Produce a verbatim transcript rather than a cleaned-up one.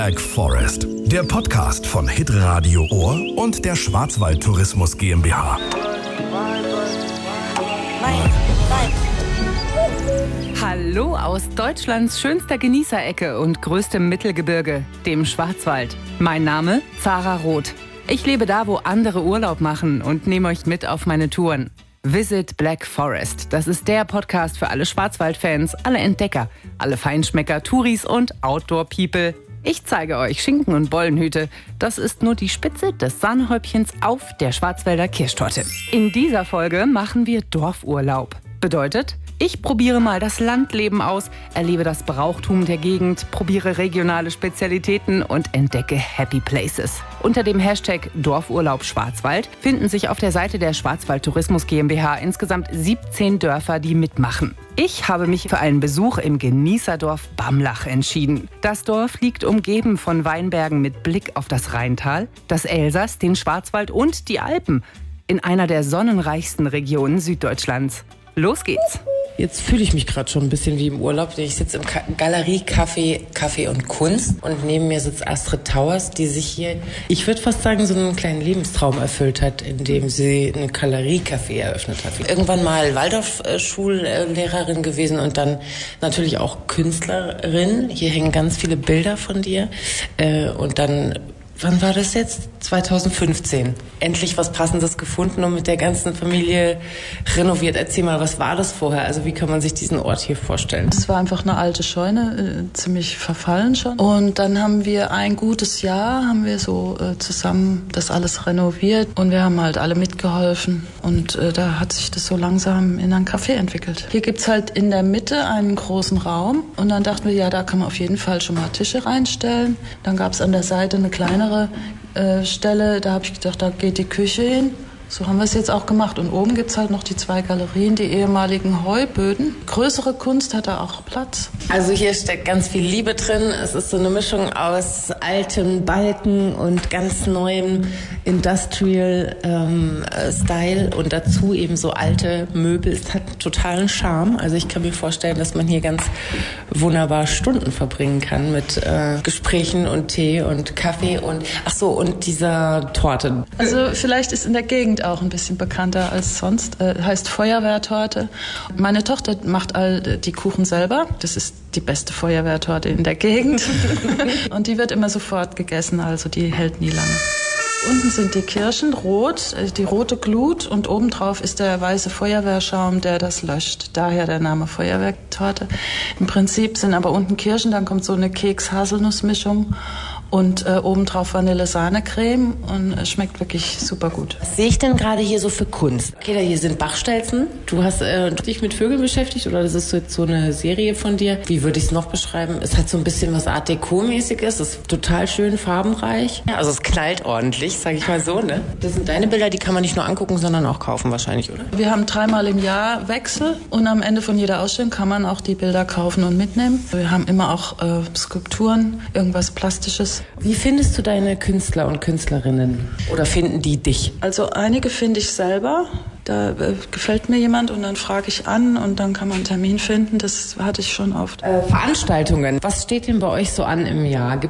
Black Forest, der Podcast von Hitradio Ohr und der Schwarzwald Tourismus GmbH. Hallo aus Deutschlands schönster Genießerecke und größtem Mittelgebirge, dem Schwarzwald. Mein Name Zara Roth. Ich lebe da, wo andere Urlaub machen und nehme euch mit auf meine Touren. Visit Black Forest. Das ist der Podcast für alle Schwarzwaldfans, alle Entdecker, alle Feinschmecker, Touris und Outdoor-People. Ich zeige euch Schinken und Bollenhüte. Das ist nur die Spitze des Sahnehäubchens auf der Schwarzwälder Kirschtorte. In dieser Folge machen wir Dorfurlaub. Bedeutet, ich probiere mal das Landleben aus, erlebe das Brauchtum der Gegend, probiere regionale Spezialitäten und entdecke Happy Places. Unter dem Hashtag Dorfurlaub Schwarzwald finden sich auf der Seite der Schwarzwald Tourismus GmbH insgesamt siebzehn Dörfer, die mitmachen. Ich habe mich für einen Besuch im Genießerdorf Bamlach entschieden. Das Dorf liegt umgeben von Weinbergen mit Blick auf das Rheintal, das Elsass, den Schwarzwald und die Alpen. In einer der sonnenreichsten Regionen Süddeutschlands. Los geht's! Jetzt fühle ich mich gerade schon ein bisschen wie im Urlaub. Ich sitze im Ka- Galerie Café, Kaffee und Kunst und neben mir sitzt Astrid Tauers, die sich hier, ich würde fast sagen, so einen kleinen Lebenstraum erfüllt hat, indem sie eine Galerie Café eröffnet hat. Irgendwann mal Waldorf-Schullehrerin gewesen und dann natürlich auch Künstlerin. Hier hängen ganz viele Bilder von dir und dann... Wann war das jetzt? zwanzig fünfzehn. Endlich was Passendes gefunden und mit der ganzen Familie renoviert. Erzähl mal, was war das vorher? Also wie kann man sich diesen Ort hier vorstellen? Es war einfach eine alte Scheune, äh, ziemlich verfallen schon. Und dann haben wir ein gutes Jahr, haben wir so äh, zusammen das alles renoviert. Und wir haben halt alle mitgeholfen. Und äh, da hat sich das so langsam in ein Café entwickelt. Hier gibt's halt in der Mitte einen großen Raum. Und dann dachten wir, ja, da kann man auf jeden Fall schon mal Tische reinstellen. Dann gab's an der Seite eine kleinere Äh, Stelle, da habe ich gedacht, da geht die Küche hin. So haben wir es jetzt auch gemacht. Und oben gibt es halt noch die zwei Galerien, die ehemaligen Heuböden. Größere Kunst hat da auch Platz. Also hier steckt ganz viel Liebe drin. Es ist so eine Mischung aus altem Balken und ganz neuem Industrial ähm, Style und dazu eben so alte Möbel. Es hat einen totalen Charme. Also ich kann mir vorstellen, dass man hier ganz wunderbar Stunden verbringen kann mit äh, Gesprächen und Tee und Kaffee und ach so und dieser Torte. Also vielleicht ist in der Gegend auch ein bisschen bekannter als sonst. Äh, heißt Feuerwehrtorte. Meine Tochter macht all die Kuchen selber. Das ist die beste Feuerwehrtorte in der Gegend. Und die wird immer sofort gegessen, also die hält nie lange. Unten sind die Kirschen rot, die rote Glut und obendrauf ist der weiße Feuerwehrschaum, der das löscht. Daher der Name Feuerwehrtorte. Im Prinzip sind aber unten Kirschen, dann kommt so eine Keks-Haselnuss-Mischung und äh, obendrauf Vanille-Sahne-Creme und es schmeckt wirklich super gut. Was sehe ich denn gerade hier so für Kunst? Okay, da hier sind Bachstelzen. Du hast äh, dich mit Vögeln beschäftigt oder das ist jetzt so eine Serie von dir? Wie würde ich es noch beschreiben? Es hat so ein bisschen was Art Deco-mäßiges, es ist total schön farbenreich. Ja, also es knallt ordentlich, sag ich mal so, ne? Das sind deine Bilder, die kann man nicht nur angucken, sondern auch kaufen wahrscheinlich, oder? Wir haben dreimal im Jahr Wechsel und am Ende von jeder Ausstellung kann man auch die Bilder kaufen und mitnehmen. Wir haben immer auch äh, Skulpturen, irgendwas Plastisches. Wie findest du deine Künstler und Künstlerinnen? Oder finden die dich? Also einige finde ich selber. Da äh, gefällt mir jemand und dann frage ich an und dann kann man einen Termin finden. Das hatte ich schon oft. Äh, Veranstaltungen. Was steht denn bei euch so an im Jahr?